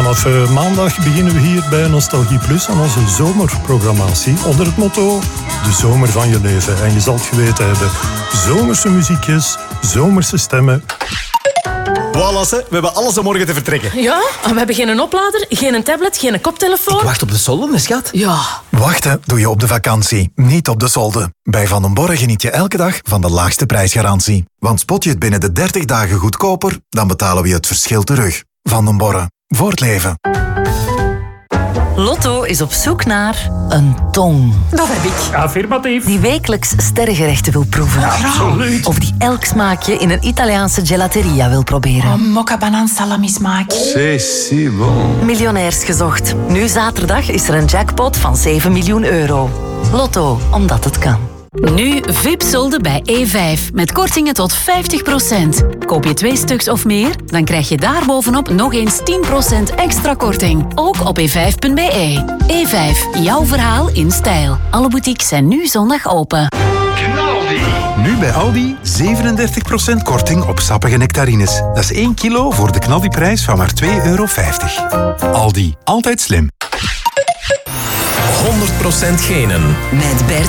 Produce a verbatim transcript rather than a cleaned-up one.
Vanaf uh, maandag beginnen we hier bij Nostalgie Plus aan onze zomerprogrammatie onder het motto de zomer van je leven. En je zal het geweten hebben, zomerse muziekjes, zomerse stemmen. Voilà, we hebben alles om morgen te vertrekken. Ja, we hebben geen oplader, geen tablet, geen koptelefoon. Ik wacht op de solden, schat. Ja. Wachten doe je op de vakantie, niet op de solden. Bij Van den Borre geniet je elke dag van de laagste prijsgarantie. Want spot je het binnen de dertig dagen goedkoper, dan betalen we je het verschil terug. Van den Borre, voor het leven. Lotto is op zoek naar een tong. Dat heb ik. Affirmatief. Die wekelijks sterrengerechten wil proeven. Absoluut. Of die elk smaakje in een Italiaanse gelateria wil proberen. Oh, mocca banaan salami smaak. C'est si bon. Miljonairs gezocht. Nu zaterdag is er een jackpot van zeven miljoen euro. Lotto, omdat het kan. Nu V I P-solden bij E vijf. Met kortingen tot vijftig procent. Koop je twee stuks of meer, dan krijg je daarbovenop nog eens tien procent extra korting. Ook op e vijf punt b e. E vijf, jouw verhaal in stijl. Alle boutiques zijn nu zondag open. Nu bij Aldi zevenendertig procent korting op sappige nectarines. Dat is één kilo voor de knaldiprijs van maar twee euro vijftig. Aldi, altijd slim. honderd procent genen. Met Bert